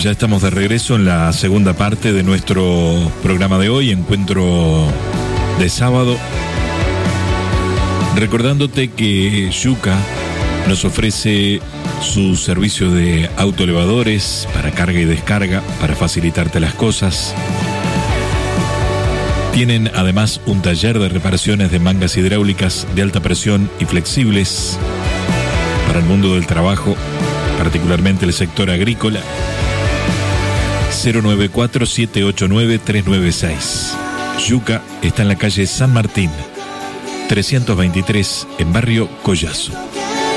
Ya estamos de regreso en la segunda parte de nuestro programa de hoy, encuentro de sábado. Recordándote que Yuka nos ofrece su servicio de autoelevadores para carga y descarga, para facilitarte las cosas. Tienen además un taller de reparaciones de mangas hidráulicas de alta presión y flexibles para el mundo del trabajo, particularmente el sector agrícola. 094-789-396. Yuka está en la calle San Martín, 323, en barrio Collazo.